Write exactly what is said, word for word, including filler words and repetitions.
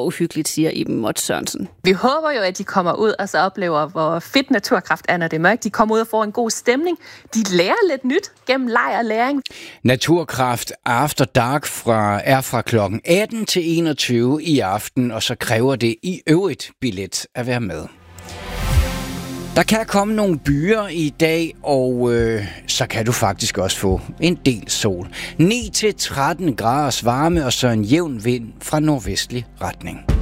uhyggeligt, siger Iben Mott Sørensen. Vi håber jo, at de kommer ud og så oplever, hvor fedt naturkraft er, når det er mørkt. De kommer ud og får en god stemning. De lærer lidt nyt gennem leg og læring. Naturkraft After Dark fra, er fra klokken atten til enogtyve i aften, og så kræver det i øvrigt billet at være med. Der kan komme nogle byer i dag, og øh, så kan du faktisk også få en del sol. ni til tretten graders varme og så en jævn vind fra nordvestlig retning.